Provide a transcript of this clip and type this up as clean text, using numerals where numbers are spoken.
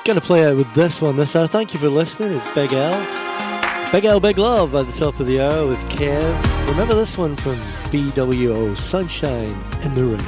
Going to play out with this one this hour. Thank you for listening. It's Big L. Big L, Big Love at the top of the hour with Kev. Remember this one from BWO, Sunshine in the Rain.